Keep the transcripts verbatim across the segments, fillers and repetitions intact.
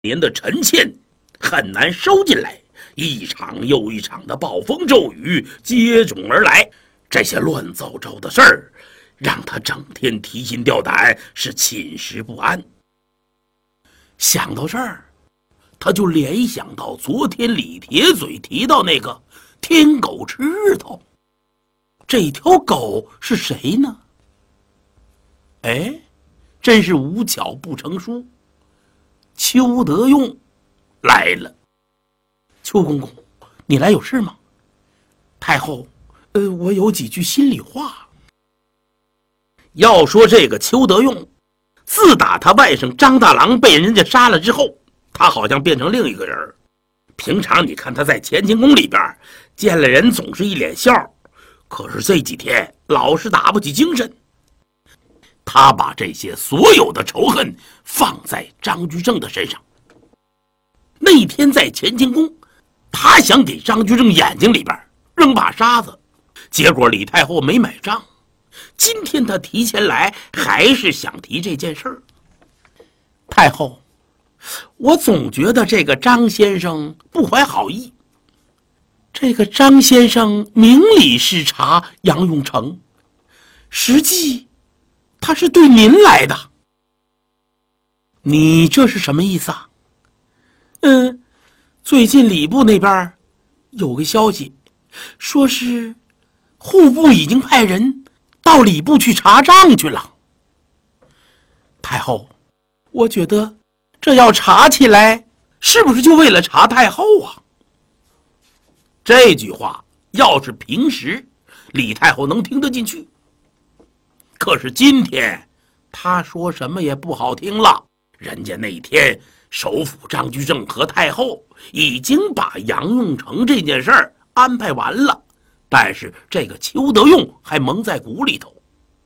年的陈欠很难收进来，一场又一场的暴风骤雨接踵而来，这些乱糟糟的事儿让他整天提心吊胆，是寝食不安。想到这儿，他就联想到昨天李铁嘴提到那个天狗吃日头，这条狗是谁呢？哎，真是无巧不成书，邱德用来了。邱公公，你来有事吗？太后，呃，我有几句心里话。要说这个邱德用，自打他外甥张大郎被人家杀了之后，他好像变成另一个人。平常你看他在乾清宫里边见了人总是一脸笑，可是这几天老是打不起精神。他把这些所有的仇恨放在张居正的身上。那天在乾清宫，他想给张居正眼睛里边扔把沙子，结果李太后没买账。今天他提前来，还是想提这件事儿。太后，我总觉得这个张先生不怀好意。这个张先生明里视察杨永成，实际他是对您来的。你这是什么意思啊？嗯，最近礼部那边有个消息，说是户部已经派人到礼部去查账去了。太后，我觉得这要查起来，是不是就为了查太后啊？这句话要是平时李太后能听得进去，可是今天他说什么也不好听了。人家那天首辅张居正和太后已经把杨永成这件事儿安排完了，但是这个邱德用还蒙在鼓里头。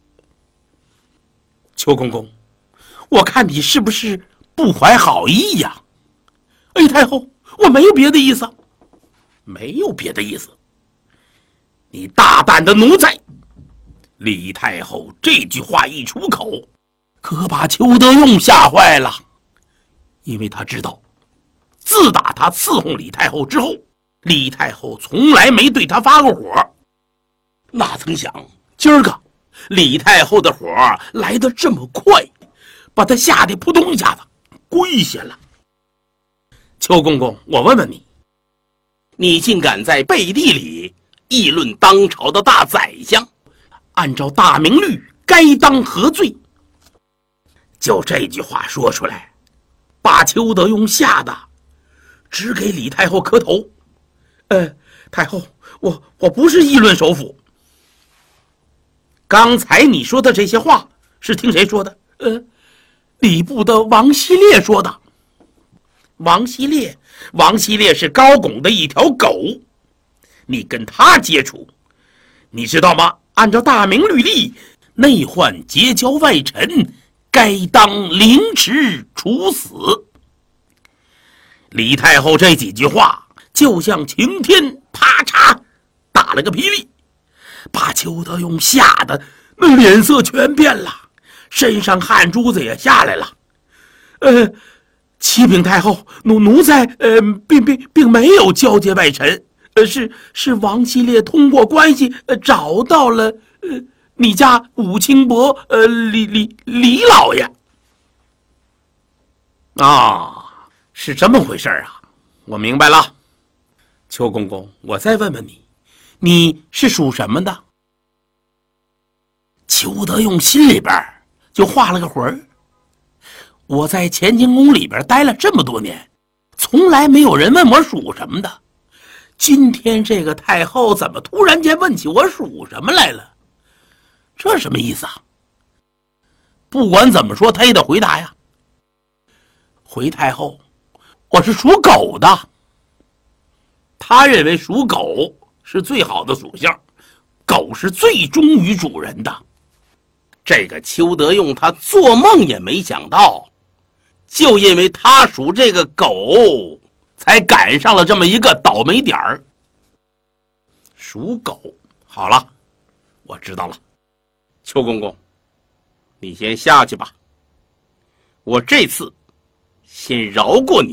邱公公，我看你是不是不怀好意呀？哎，太后，我没有别的意思。没有别的意思。你大胆的奴才！李太后这句话一出口，可把邱德用吓坏了，因为他知道，自打他伺候李太后之后，李太后从来没对他发过火。哪曾想今儿个李太后的火来得这么快，把他吓得扑通一下子跪下了。邱公公，我问问你，你竟敢在背地里议论当朝的大宰相，按照大明律该当何罪？就这句话说出来，把邱德用吓得只给李太后磕头。呃，太后，我我不是议论首辅。刚才你说的这些话是听谁说的？呃，礼部的王希烈说的。王希烈，王希烈是高拱的一条狗，你跟他接触，你知道吗？按照大明律例，内患结交外臣，该当凌迟处死。李太后这几句话就像晴天啪嚓打了个霹雳，把邱德用吓得那脸色全变了，身上汗珠子也下来了。呃启禀太后，奴奴才呃并并并没有交接外臣，呃是是王希烈通过关系呃找到了呃你家武清伯呃李李李老爷。啊，是这么回事啊，我明白了。邱公公，我再问问你，你是属什么的？邱德用心里边就画了个魂儿。我在乾清宫里边待了这么多年，从来没有人问我属什么的。今天这个太后怎么突然间问起我属什么来了？这什么意思啊？不管怎么说，他也得回答呀。回太后，我是属狗的。他认为属狗是最好的属性，狗是最忠于主人的。这个邱德用他做梦也没想到，就因为他属这个狗，才赶上了这么一个倒霉点儿。属狗，好了，我知道了。邱公公，你先下去吧。我这次先饶过你。